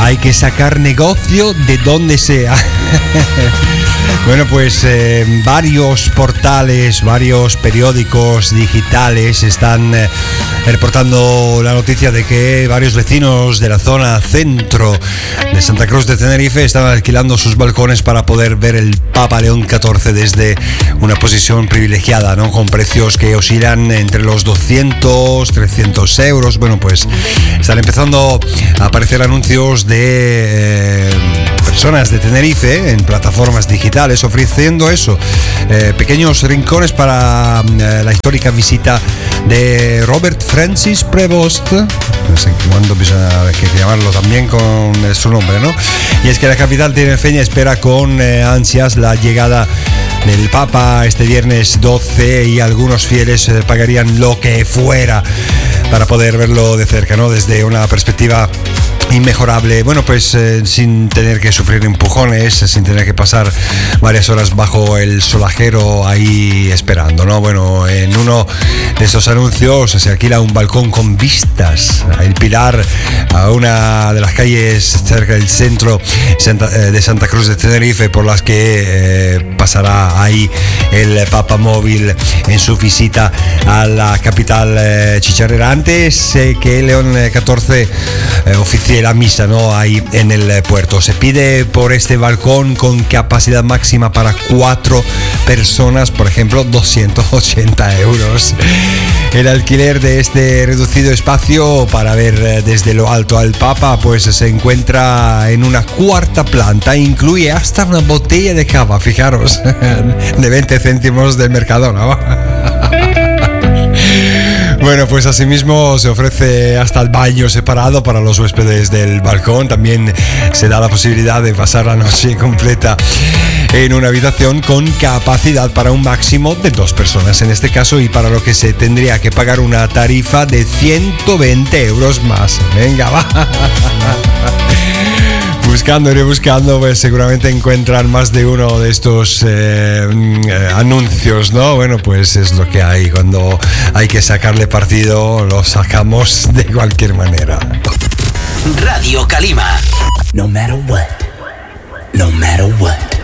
hay que sacar negocio de donde sea. Bueno, pues varios portales, varios periódicos digitales están reportando la noticia de que varios vecinos de la zona centro de Santa Cruz de Tenerife están alquilando sus balcones para poder ver el Papa León XIV desde una posición privilegiada, ¿no? Con precios que oscilan entre los 200, 300 euros. Bueno, pues están empezando a aparecer anuncios de personas de Tenerife en plataformas digitales ofreciendo eso, pequeños rincones para la histórica visita de Robert Francis Prevost, no sé cuándo hay que llamarlo también con su nombre, ¿no? Y es que la capital tinerfeña espera con ansias la llegada del Papa este viernes 12 y algunos fieles pagarían lo que fuera para poder verlo de cerca, ¿no? Desde una perspectiva inmejorable, bueno, pues sin tener que sufrir empujones, sin tener que pasar varias horas bajo el solajero ahí esperando, ¿no? Bueno, en uno de esos anuncios se alquila un balcón con vistas a El Pilar, a una de las calles cerca del centro de Santa Cruz de Tenerife, por las que pasará ahí el Papa móvil en su visita a la capital chicharrera. Antes que León XIV oficie la misa, ¿no? Ahí en el puerto. Se pide por este balcón con capacidad máxima para 4 personas, por ejemplo, 280 euros. El alquiler de este reducido espacio para ver desde lo alto al Papa pues se encuentra en una 4ª planta, incluye hasta una botella de cava, fijaros, de 20 céntimos del Mercadona. Bueno, pues asimismo se ofrece hasta el baño separado para los huéspedes del balcón. También se da la posibilidad de pasar la noche completa en una habitación con capacidad para un máximo de 2 personas en este caso, y para lo que se tendría que pagar una tarifa de 120 euros más. Venga, va. Buscando y rebuscando, pues seguramente encuentran más de uno de estos anuncios, ¿no? Bueno, pues es lo que hay. Cuando hay que sacarle partido, lo sacamos de cualquier manera. Radio Calima. No matter what. No matter what.